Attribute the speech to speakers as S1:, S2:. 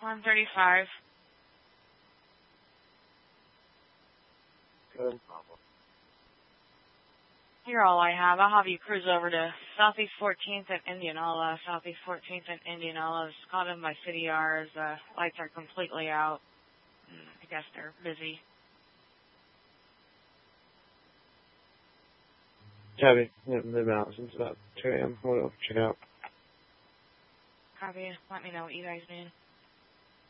S1: 135.
S2: Good.
S1: You're all I have. I'll have you cruise over to Southeast 14th and Indianola. Southeast 14th and Indianola is caught in by city hours. Lights are completely out. I guess they're busy.
S2: Copy. Yep, they've been out since about 2 a.m. We'll check it out.
S1: Copy. Let me know what you guys need.